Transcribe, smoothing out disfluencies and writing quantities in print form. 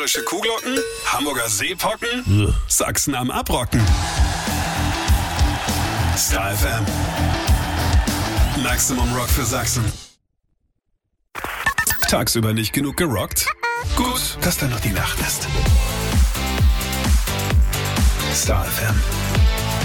Bayerische Kuhglocken, Hamburger Seepocken, Sachsen am Abrocken. Star FM. Maximum Rock für Sachsen. Tagsüber nicht genug gerockt? Gut, dass dann noch die Nacht ist. Star FM.